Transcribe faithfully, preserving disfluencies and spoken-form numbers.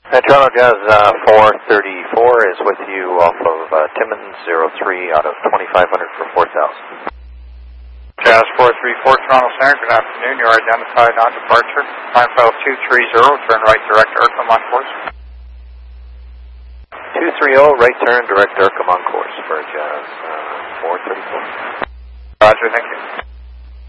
Uh, Toronto Jazz uh, four thirty-four is with you off of uh, Timmins, zero three out of twenty-five hundred for four thousand. Jazz four three four, Toronto Center, good afternoon. You're identified on departure. Time file two three zero, turn right, direct Ercom on course. two three zero, right turn, direct Ercom on course for Jazz uh, four thirty-four. Roger, thank you.